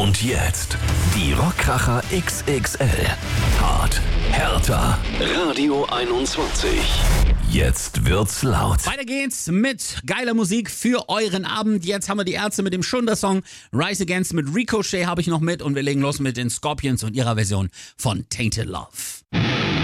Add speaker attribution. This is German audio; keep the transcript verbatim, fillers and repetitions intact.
Speaker 1: Und jetzt die Rockkracher X X L. Hart, härter. Radio einundzwanzig. Jetzt wird's laut.
Speaker 2: Weiter geht's mit geiler Musik für euren Abend. Jetzt haben wir die Ärzte mit dem Schunder-Song. Rise Against mit Ricochet habe ich noch mit. Und wir legen los mit den Scorpions und ihrer Version von Tainted Love.